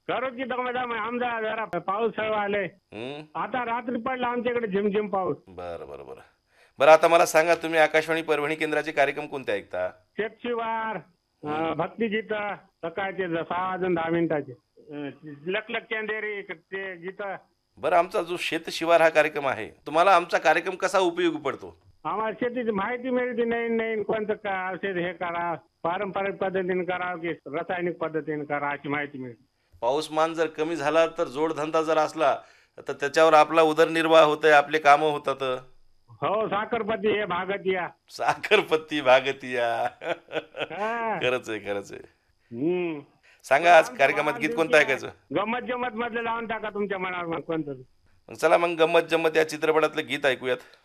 करू की दम आमचा जरा पाऊस सळ आले. आता रात्री पडला आमच्याकडे झिमझिम पाऊस. बरं बरं बरं. बरं आता मला सांगा, तुम्ही आकाशवाणी परभणी केंद्राचे कार्यक्रम कोणते ऐकता? शेपशिवार, हं. भक्तिगीत, सकाळचे 6 वाजून 10 मिनिटाचे. लखलख चंदेरी ते गीत. बरं, आमचा जो शेतशिवार हा कार्यक्रम आहे, तुम्हाला आमचा कार्यक्रम कसा उपयोगी पडतो? आम्हाला शेतीची माहिती मिळते. नवीन नवीन कोणतं औषध हे करा, पारंपरिक पद्धतीने करा की रासायनिक पद्धतीने करा अशी माहिती मिळते. पाऊसमान जर कमी झाला तर जोडधंदा जर असला तर त्याच्यावर आपला उदरनिर्वाह होतोय, आपले कामं होतात. हो, साखरपती हे भागत या. साखरपत्ती भागतिया. हा. खरंच आहे, खरंच आहे. हम्म. सांगा, बरं, आज आमचं कार्यक्रमात वाहन गीत दिवशी कोणतं आहे. ऐकायचं? गंमत जम्मत मधलं लावून टाका तुमच्या मनावर मग कोणतं. मग चला, मग गंमत जम्मत या चित्रपटातलं गीत ऐकूयात.